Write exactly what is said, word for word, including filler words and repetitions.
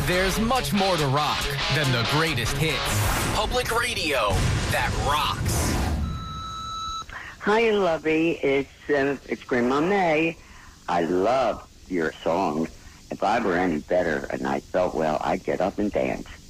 There's much more to rock than the greatest hits. Public radio that rocks. Hi, Lovey. It's uh, it's Grandma May. I love your song. If I were any better and I felt well, I'd get up and dance.